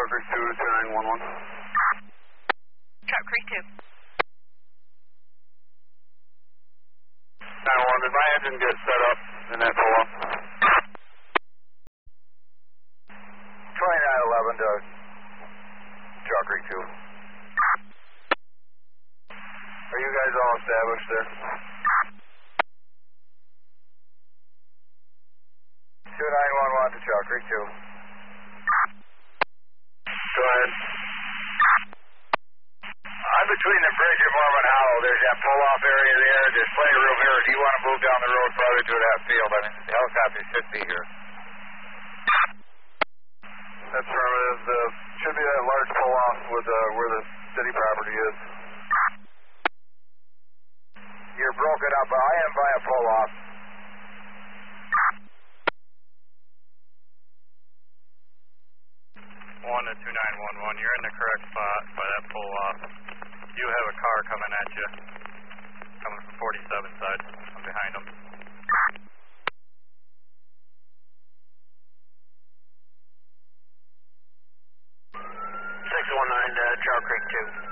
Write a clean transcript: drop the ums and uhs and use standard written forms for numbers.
Creek 2 to 2911. Trout Creek 2. 911, did my engine get set up in that pull off? 2911 to Trout Creek 2. Are you guys all established there? 2911 to Trout Creek 2. Go ahead. I'm between the bridge and Mormon Hollow. There's that pull-off area there. There's plenty of room here. Do you want to move down the road farther to that field? I mean, the helicopter should be here. That's affirmative. Should be that large pull-off with where the city property is. You're broken up. I am by a pull-off. One to 2911. You're in the correct spot by that pull-off. You have a car coming at you, coming from 47 side. I'm behind them. 619 Trout Creek 2.